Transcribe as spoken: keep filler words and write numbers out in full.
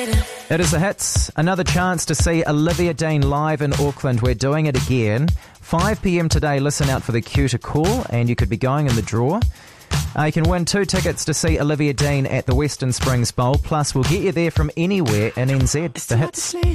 It is the Hits. Another chance to see Olivia Dean live in Auckland. We're doing it again. five p.m. today. Listen out for the cue to call, and you could be going in the draw. Uh, you can win two tickets to see Olivia Dean at the Western Springs Bowl. Plus, we'll get you there from anywhere in N Z. The Hits.